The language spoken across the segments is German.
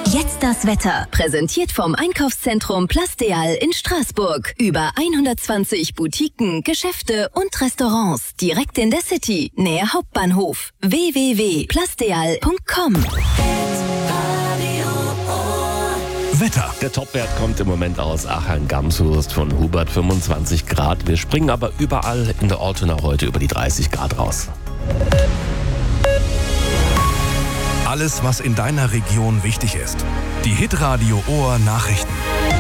Jetzt das Wetter. Präsentiert vom Einkaufszentrum Plastéal in Straßburg. Über 120 Boutiquen, Geschäfte und Restaurants. Direkt in der City. Nähe Hauptbahnhof. www.plastéal.com. Wetter. Der Topwert kommt im Moment aus Achern-Gamshurst von Hubert, 25 Grad. Wir springen aber überall in der Altona heute über die 30 Grad raus. Alles, was in deiner Region wichtig ist. Die Hitradio Ohr Nachrichten.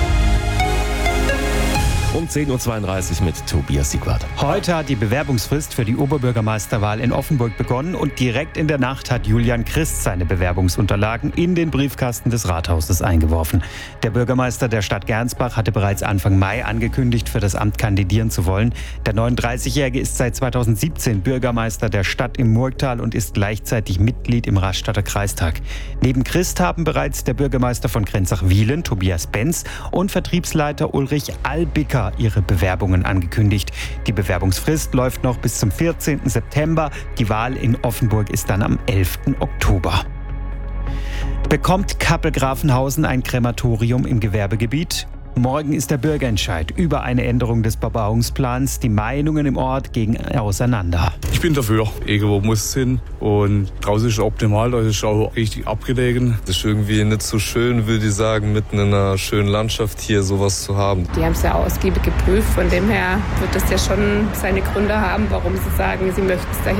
Um 10.32 Uhr mit Tobias Siegwart. Heute hat die Bewerbungsfrist für die Oberbürgermeisterwahl in Offenburg begonnen und direkt in der Nacht hat Julian Christ seine Bewerbungsunterlagen in den Briefkasten des Rathauses eingeworfen. Der Bürgermeister der Stadt Gernsbach hatte bereits Anfang Mai angekündigt, für das Amt kandidieren zu wollen. Der 39-Jährige ist seit 2017 Bürgermeister der Stadt im Murgtal und ist gleichzeitig Mitglied im Rastatter Kreistag. Neben Christ haben bereits der Bürgermeister von Grenzach-Wielen, Tobias Benz, und Vertriebsleiter Ulrich Albicker ihre Bewerbungen angekündigt. Die Bewerbungsfrist läuft noch bis zum 14. September. Die Wahl in Offenburg ist dann am 11. Oktober. Bekommt Kappel-Grafenhausen ein Krematorium im Gewerbegebiet? Morgen ist der Bürgerentscheid über eine Änderung des Bebauungsplans. Die Meinungen im Ort gehen auseinander. Ich bin dafür. Irgendwo muss es hin. Und draußen ist es optimal, da ist es auch richtig abgelegen. Das ist irgendwie nicht so schön, würde ich sagen, mitten in einer schönen Landschaft hier sowas zu haben. Die haben es ja ausgiebig geprüft. Von dem her wird das ja schon seine Gründe haben, warum sie sagen, sie möchten es dahin